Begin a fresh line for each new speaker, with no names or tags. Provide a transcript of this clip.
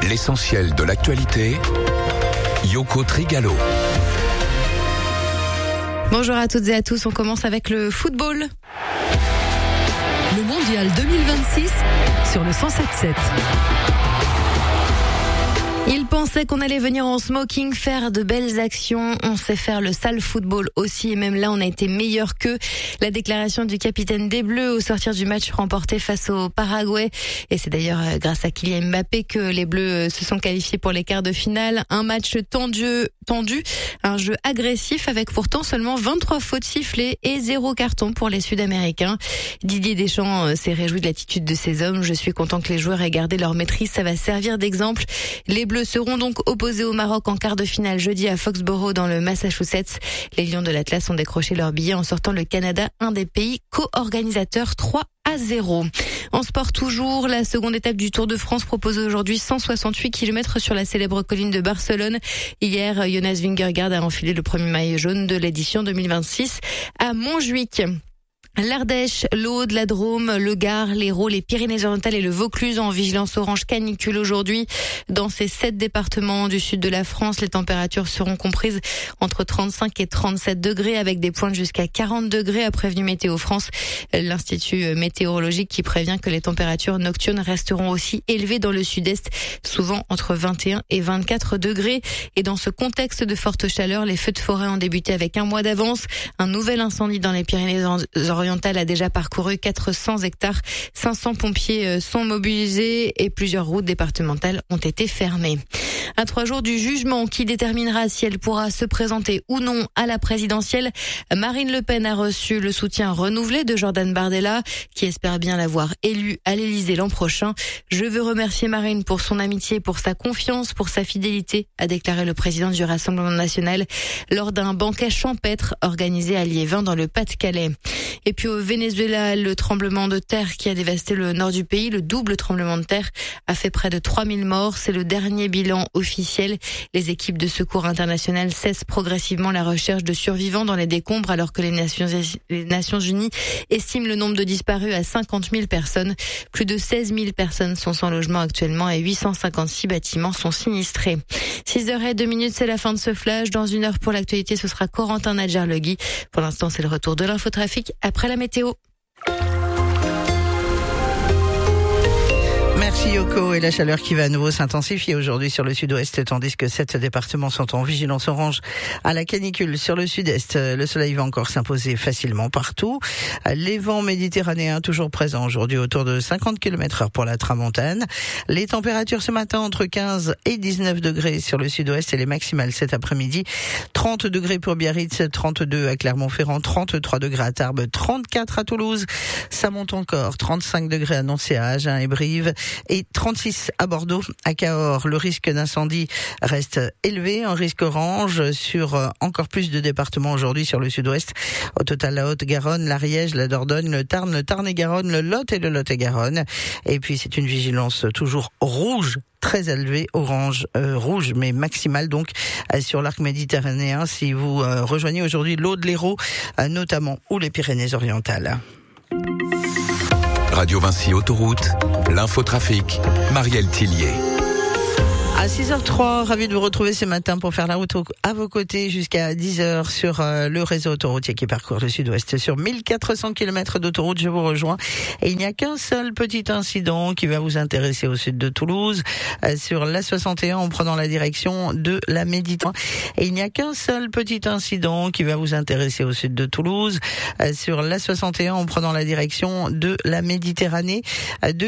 L'essentiel de l'actualité, Yoko Trigalo.
Bonjour à toutes et à tous, on commence avec le football.
Le mondial 2026 sur le 107.7.
Il pensait qu'on allait venir en smoking faire de belles actions. On sait faire le sale football aussi et même là on a été meilleur qu'eux. La déclaration du capitaine des Bleus au sortir du match remporté face au Paraguay. Et c'est d'ailleurs grâce à Kylian Mbappé que les Bleus se sont qualifiés pour les quarts de finale. Un match tendu, un jeu agressif avec pourtant seulement 23 fautes sifflées et 0 carton pour les Sud-Américains. Didier Deschamps s'est réjoui de l'attitude de ces hommes. Je suis content que les joueurs aient gardé leur maîtrise, ça va servir d'exemple. Les Bleus seront donc opposés au Maroc en quart de finale jeudi à Foxborough dans le Massachusetts. Les Lions de l'Atlas ont décroché leur billet en sortant le Canada, un des pays co-organisateurs 3-0. En sport toujours, la seconde étape du Tour de France propose aujourd'hui 168 km sur la célèbre colline de Barcelone. Hier, Jonas Vingegaard a enfilé le premier maillot jaune de l'édition 2026 à Montjuic. L'Ardèche, l'Aude, la Drôme, le Gard, l'Hérault, les Pyrénées-Orientales et le Vaucluse en vigilance orange canicule aujourd'hui. Dans ces 7 départements du sud de la France, les températures seront comprises entre 35 et 37 degrés avec des pointes jusqu'à 40 degrés, a prévenu Météo France. L'Institut météorologique qui prévient que les températures nocturnes resteront aussi élevées dans le sud-est, souvent entre 21 et 24 degrés. Et dans ce contexte de forte chaleur, les feux de forêt ont débuté avec un mois d'avance. Un nouvel incendie dans les Pyrénées-Orientales a déjà parcouru 400 hectares. 500 pompiers sont mobilisés et plusieurs routes départementales ont été fermées. À 3 jours du jugement qui déterminera si elle pourra se présenter ou non à la présidentielle, Marine Le Pen a reçu le soutien renouvelé de Jordan Bardella, qui espère bien l'avoir élue à l'Élysée l'an prochain. Je veux remercier Marine pour son amitié, pour sa confiance, pour sa fidélité, a déclaré le président du Rassemblement national lors d'un banquet champêtre organisé à Liévin dans le Pas-de-Calais. Et puis au Venezuela, le tremblement de terre qui a dévasté le nord du pays, le double tremblement de terre, a fait près de 3000 morts. C'est le dernier bilan officiel. Les équipes de secours internationales cessent progressivement la recherche de survivants dans les décombres alors que les Nations Unies estiment le nombre de disparus à 50 000 personnes. Plus de 16 000 personnes sont sans logement actuellement et 856 bâtiments sont sinistrés. 6h02, c'est la fin de ce flash. Dans une heure pour l'actualité, ce sera Corentin Nadjar-Legui. Pour l'instant, c'est le retour de l'infotrafic après la météo.
Merci Yoko, et la chaleur qui va à nouveau s'intensifier aujourd'hui sur le sud-ouest, tandis que 7 départements sont en vigilance orange à la canicule. Sur le sud-est, le soleil va encore s'imposer facilement partout. Les vents méditerranéens toujours présents aujourd'hui autour de 50 km/h pour la tramontane. Les températures ce matin entre 15 et 19 degrés sur le sud-ouest et les maximales cet après-midi. 30 degrés pour Biarritz, 32 à Clermont-Ferrand, 33 degrés à Tarbes, 34 à Toulouse. Ça monte encore, 35 degrés annoncés à Agen et Brive. Et 36 à Bordeaux, à Cahors. Le risque d'incendie reste élevé, un risque orange sur encore plus de départements aujourd'hui sur le sud-ouest. Au total, la Haute-Garonne, l'Ariège, la Dordogne, le Tarn-et-Garonne, le Lot et le Lot-et-Garonne. Et puis c'est une vigilance toujours rouge, très élevé, orange, rouge, mais maximale donc sur l'arc méditerranéen si vous rejoignez aujourd'hui l'Aude, l'Hérault notamment, ou les Pyrénées-Orientales.
Radio Vinci Autoroute, l'infotrafic, Marielle Tillier.
À 6h03, ravi de vous retrouver ce matin pour faire la route à vos côtés jusqu'à 10h sur le réseau autoroutier qui parcourt le sud-ouest. Sur 1400 km d'autoroute, je vous rejoins. Et il n'y a qu'un seul petit incident qui va vous intéresser au sud de Toulouse, sur l'A61 en prenant la direction de la Méditerranée. Et il n'y a qu'un seul petit incident qui va vous intéresser au sud de Toulouse, sur l'A61 en prenant la direction de la Méditerranée.